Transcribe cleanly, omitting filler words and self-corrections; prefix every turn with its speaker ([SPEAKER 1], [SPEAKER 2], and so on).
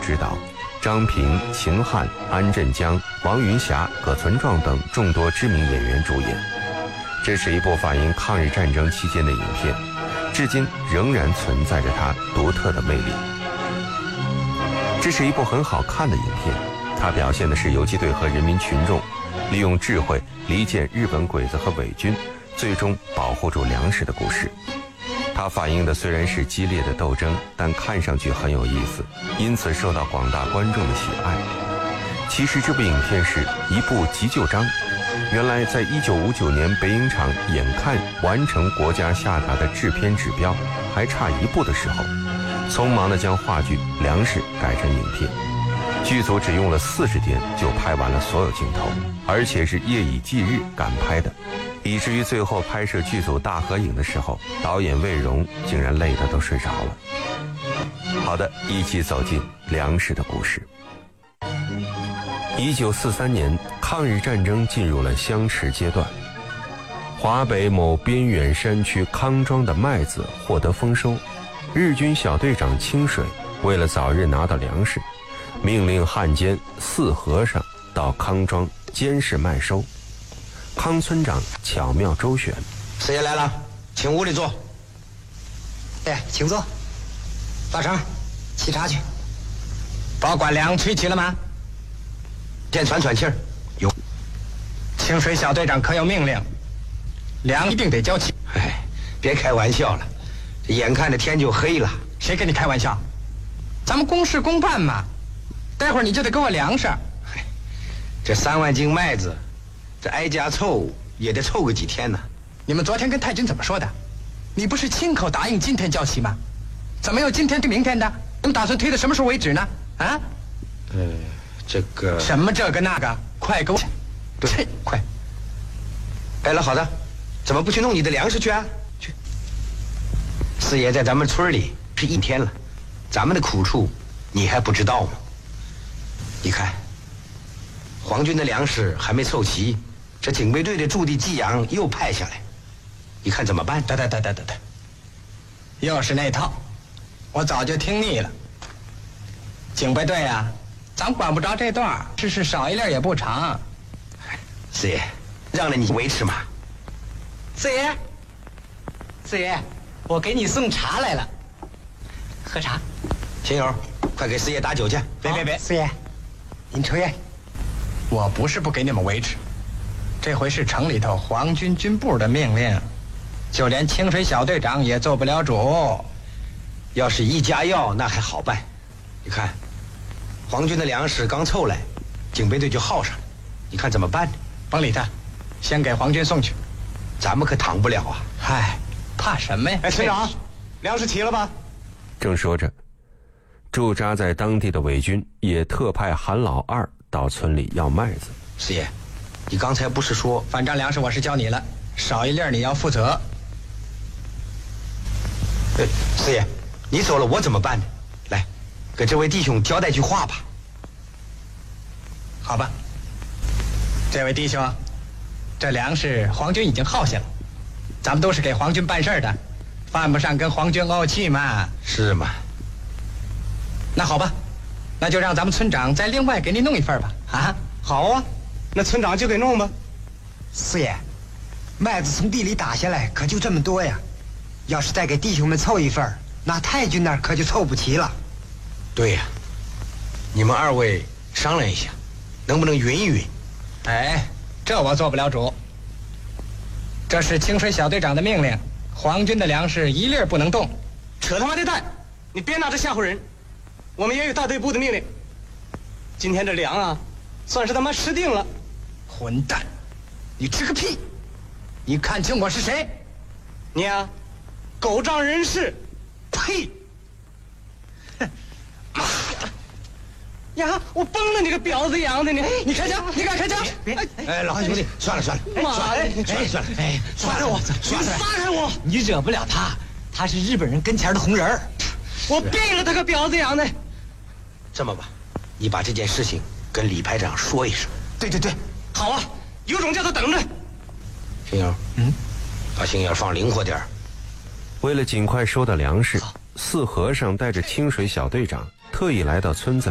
[SPEAKER 1] 执导，张平、秦汉、安振江、王云霞、葛存壮等众多知名演员主演。这是一部反映抗日战争期间的影片，至今仍然存在着它独特的魅力。这是一部很好看的影片，它表现的是游击队和人民群众利用智慧离间日本鬼子和伪军，最终保护住粮食的故事。它反映的虽然是激烈的斗争，但看上去很有意思，因此受到广大观众的喜爱。其实这部影片是一部急救章。原来在1959年北影厂眼看完成国家下达的制片指标还差一步的时候，匆忙地将话剧《粮食》改成影片。剧组只用了40天就拍完了所有镜头，而且是夜以继日赶拍的，以至于最后拍摄剧组大合影的时候，导演魏荣竟然累得都睡着了。好的，一起走进粮食的故事。1943年，抗日战争进入了相持阶段。华北某边远山区康庄的麦子获得丰收，日军小队长清水为了早日拿到粮食，命令汉奸四和尚到康庄监视麦收。康村长巧妙周旋，
[SPEAKER 2] 师爷来了，请屋里坐。
[SPEAKER 3] 哎，请坐。大成，沏茶去。
[SPEAKER 4] 保管粮吹齐了吗？
[SPEAKER 2] 先喘喘气儿。有。
[SPEAKER 4] 清水小队长可有命令？粮一定得交齐。
[SPEAKER 2] 哎，别开玩笑了，这眼看着天就黑了。
[SPEAKER 4] 谁跟你开玩笑？咱们公事公办嘛。待会儿你就得给我粮食。
[SPEAKER 2] 哎，这3万斤麦子，这挨家凑也得凑个几天呢。
[SPEAKER 4] 你们昨天跟太君怎么说的？你不是亲口答应今天交齐吗？怎么又今天对明天的？你们打算推到什么时候为止呢？啊？
[SPEAKER 2] 这个
[SPEAKER 4] 什么这个那个，快给我！
[SPEAKER 2] 对，快！哎，老好的，怎么不去弄你的粮食去啊？去！四爷在咱们村里是1天了，咱们的苦处你还不知道吗？你看，皇军的粮食还没凑齐，这警备队的驻地济阳又派下来，你看怎么办？
[SPEAKER 4] 对，又是那套，我早就听腻了。警备队啊，咱管不着这段，是少一粒也不长。
[SPEAKER 2] 四爷，让着你维持嘛。
[SPEAKER 3] 四爷，我给你送茶来了，喝茶。
[SPEAKER 2] 秦友，快给四爷打酒去。
[SPEAKER 4] 别，
[SPEAKER 3] 四爷，您抽烟。
[SPEAKER 4] 我不是不给你们维持，这回是城里头皇军军部的命令，就连清水小队长也做不了主。
[SPEAKER 2] 要是1家要，那还好办。你看，皇军的粮食刚凑来，警备队就耗上了，你看怎么办呢？
[SPEAKER 4] 甭理他，先给皇军送去。
[SPEAKER 2] 咱们可挡不了啊！
[SPEAKER 4] 嗨，怕什么呀？
[SPEAKER 5] 哎，村长，粮食齐了吧？
[SPEAKER 1] 正说着，驻扎在当地的伪军也特派韩老二到村里要麦子。
[SPEAKER 2] 师爷，你刚才不是说
[SPEAKER 4] 反正粮食我是交你了，少一粒你要负责。
[SPEAKER 2] 师爷，你走了我怎么办呢？来，给这位弟兄交代句话吧。
[SPEAKER 4] 好吧，这位弟兄，这粮食皇军已经耗下了，咱们都是给皇军办事的，犯不上跟皇军怄气嘛。
[SPEAKER 2] 是吗？
[SPEAKER 4] 那好吧，那就让咱们村长再另外给您弄一份吧。啊，
[SPEAKER 5] 好啊，那村长就给弄吧。
[SPEAKER 3] 四爷，麦子从地里打下来可就这么多呀，要是再给弟兄们凑一份，那太君那儿可就凑不齐了。
[SPEAKER 2] 对呀，你们2位商量一下，能不能匀一匀？
[SPEAKER 4] 哎，这我做不了主。这是清水小队长的命令，皇军的粮食一粒不能动。
[SPEAKER 5] 扯他妈的蛋！你别拿着吓唬人。我们也有大队部的命令。今天这粮啊，算是他妈吃定了。
[SPEAKER 4] 混蛋！你吃个屁！你看清我是谁？
[SPEAKER 5] 你啊，狗仗人势！
[SPEAKER 4] 呸！
[SPEAKER 5] 呀！我崩了你个婊子养的你！
[SPEAKER 4] 你开枪！你敢开枪？
[SPEAKER 2] 哎，老汉兄弟，算了，
[SPEAKER 5] 妈的！
[SPEAKER 2] 算了，
[SPEAKER 5] 放开我！你撒开我！
[SPEAKER 3] 你惹不了他，他是日本人跟前的红人儿。
[SPEAKER 5] 我毙了他个婊子养的！
[SPEAKER 2] 这么吧，你把这件事情跟李排长说一声。
[SPEAKER 5] 对，好啊，有种叫他等着。
[SPEAKER 2] 星友，把心眼放灵活点儿。
[SPEAKER 1] 为了尽快收到粮食，四和尚带着清水小队长特意来到村子